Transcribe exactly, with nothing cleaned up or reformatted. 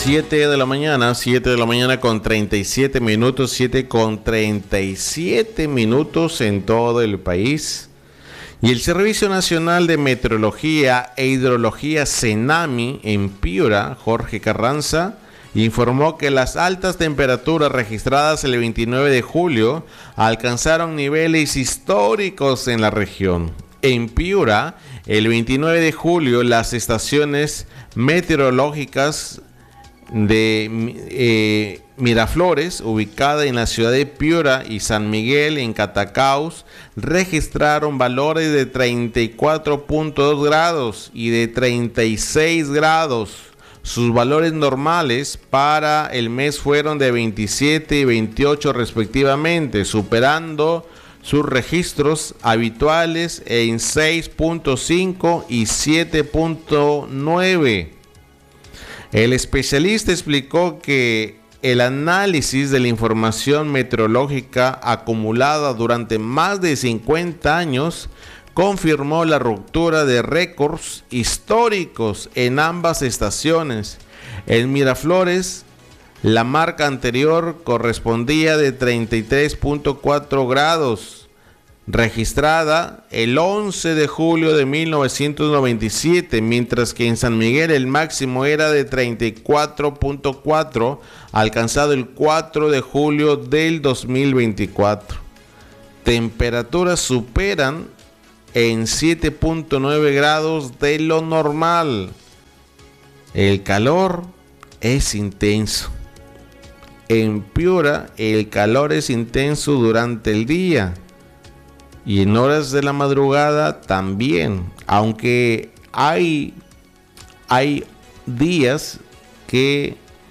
siete de la mañana, siete de la mañana con treinta y siete minutos, siete con treinta y siete minutos en todo el país. Y el Servicio Nacional de Meteorología e Hidrología CENAMI en Piura, Jorge Carranza, informó que las altas temperaturas registradas el veintinueve de julio alcanzaron niveles históricos en la región. En Piura, el veintinueve de julio, las estaciones meteorológicas de eh, Miraflores, ubicada en la ciudad de Piura, y San Miguel en Catacaos, registraron valores de treinta y cuatro punto dos grados y de treinta y seis grados. Sus valores normales para el mes fueron de veintisiete y veintiocho respectivamente, superando sus registros habituales en seis punto cinco y siete punto nueve. El especialista explicó que el análisis de la información meteorológica acumulada durante más de cincuenta años confirmó la ruptura de récords históricos en ambas estaciones. En Miraflores, la marca anterior correspondía de treinta y tres punto cuatro grados, registrada el once de julio de mil novecientos noventa y siete, mientras que en San Miguel el máximo era de treinta y cuatro punto cuatro, alcanzado el cuatro de julio del dos mil veinticuatro. Temperaturas superan en siete punto nueve grados de lo normal. El calor es intenso. En Piura el calor es intenso durante el día y en horas de la madrugada también, aunque hay, hay días que